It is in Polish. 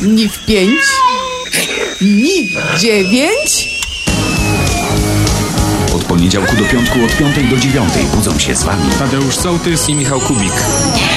ni w 5, ni w 9. Od poniedziałku do piątku od 5 do 9 budzą się z wami Tadeusz Sołtys i Michał Kubik.